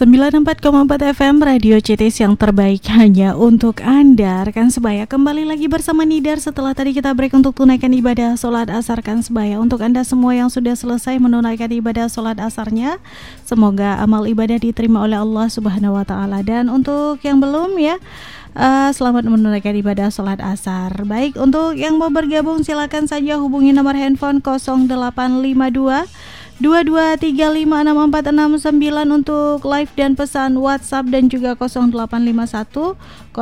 94,4 FM Radio CTS yang terbaik hanya untuk Anda. Rekan sebaya, kembali lagi bersama Nidar setelah tadi kita break untuk tunaikan ibadah sholat asar. Rekan sebaya, untuk Anda semua yang sudah selesai menunaikan ibadah sholat asarnya, semoga amal ibadah diterima oleh Allah Subhanahu wa Ta'ala. Dan untuk yang belum ya, selamat menunaikan ibadah sholat asar. Baik, untuk yang mau bergabung silakan saja hubungi nomor handphone 0852 22356469 untuk live dan pesan WhatsApp, dan juga 0851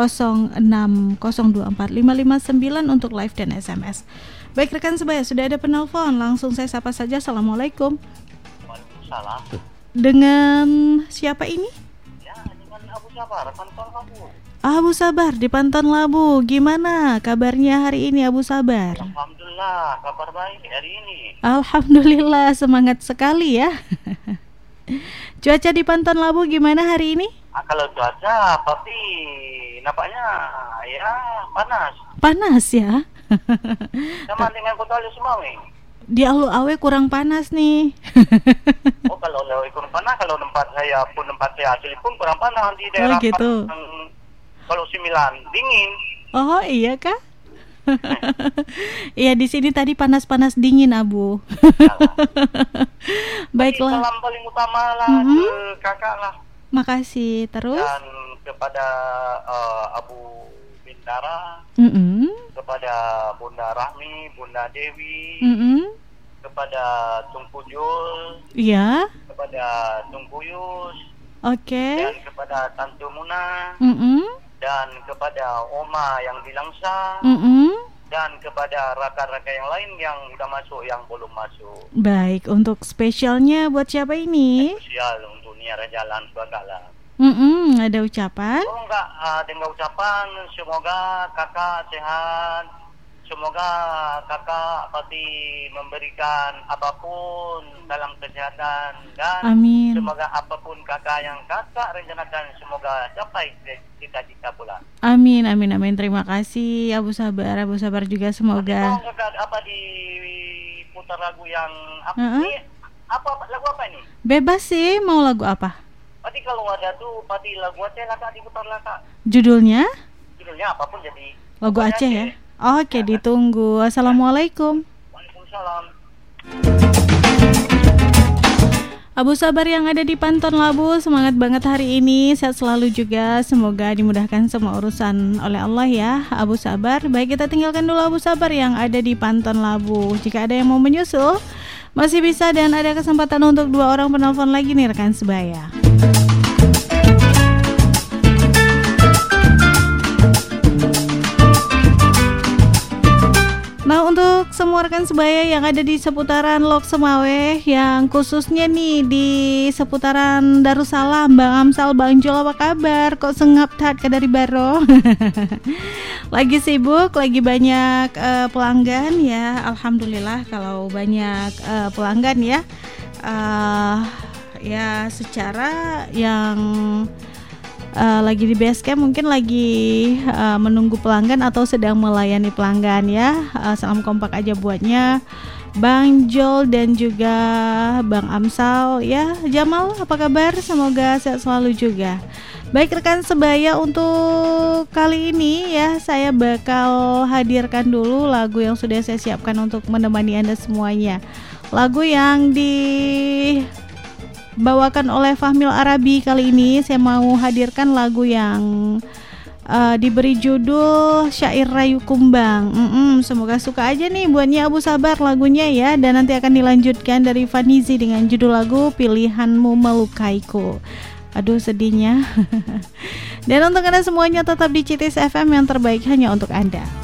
06024559 untuk live dan SMS. Baik rekan sebaya, sudah ada penelpon, langsung saya sapa saja. Assalamualaikum. Waalaikumsalam. Dengan siapa ini? Ya, dengan Abu Sabar, Panton Labu. Abu Sabar di Panton Labu. Gimana kabarnya hari ini Abu Sabar? Alhamdulillah, kabar baik hari ini. Alhamdulillah, semangat sekali ya. Cuaca di Panton Labu gimana hari ini? Kalau cuaca tapi nampaknya ya panas. Panas ya. Sama dengan Kota Sumawe. Di Alu-Awe kurang panas nih. Oh, kalau kurang panas, kalau tempat saya asli pun kurang panas di daerah. Oh gitu. Kalau 9 dingin. Oh iya kah? Iya, di sini tadi panas-panas dingin Abu. Baiklah. Salam paling utama lah ke kakak lah. Makasih. Terus? Dan kepada Abu Bintara, kepada Bunda Rahmi, Bunda Dewi, kepada Tungku Jul, iya, kepada Tungku Yus, dan kepada Tante Muna, dan kepada Oma yang di Langsa, dan kepada rakan-rakan yang lain yang udah masuk, yang belum masuk. Baik, untuk spesialnya buat siapa ini? Spesial untuk Nia Rajalan Bagala. Ada ucapan? Oh enggak, dengan ucapan semoga kakak sehat, semoga kakak pasti memberikan apapun dalam kesehatan, dan amin. Semoga apapun kakak yang kakak rencanakan semoga capai cita-cita pula. Amin, amin, amin. Terima kasih Abu Sabar. Abu Sabar juga semoga. Tapi kakak apa diputar lagu yang apa ini? Lagu apa ini? Bebas sih, mau lagu apa? Pasti kalau ada tuh pasti lagu Aceh kakak diputar kakak. Judulnya? Judulnya apapun jadi. Lagu Aceh ya? Oke, ditunggu. Assalamualaikum. Waalaikumsalam. Abu Sabar yang ada di Panton Labu, semangat banget hari ini, sehat selalu juga, semoga dimudahkan semua urusan oleh Allah ya Abu Sabar. Baik, kita tinggalkan dulu Abu Sabar yang ada di Panton Labu. Jika ada yang mau menyusul, masih bisa, dan ada kesempatan untuk 2 orang penelpon lagi nih rekan sebaya. Nah, untuk semua rekan sebaya yang ada di seputaran Lok Semawe, yang khususnya nih di seputaran Darussalam, Bang Amsal, Bang Jol, apa kabar? Kok sengap tat ke dari Baro? Lagi sibuk, lagi banyak pelanggan ya. Alhamdulillah kalau banyak pelanggan ya. Ya secara yang lagi di base camp, mungkin lagi menunggu pelanggan atau sedang melayani pelanggan ya. Salam kompak aja buatnya Bang Jol dan juga Bang Amsal ya. Jamal, apa kabar? Semoga sehat selalu juga. Baik rekan sebaya, untuk kali ini ya saya bakal hadirkan dulu lagu yang sudah saya siapkan untuk menemani Anda semuanya. Lagu yang dibawakan oleh Fahmil Arabi. Kali ini saya mau hadirkan lagu yang diberi judul Syair Rayu Kumbang. Semoga suka aja nih buatnya Abu Sabar lagunya ya. Dan nanti akan dilanjutkan dari Fanizi dengan judul lagu Pilihanmu Melukaiku. Aduh sedihnya. Dan untuk Anda semuanya tetap di CTS FM yang terbaik hanya untuk Anda.